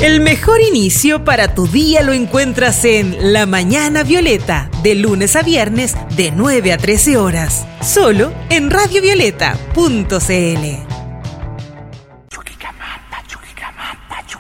El mejor inicio para tu día lo encuentras en La Mañana Violeta, de lunes a viernes, de 9 a 13 horas. Solo en radiovioleta.cl.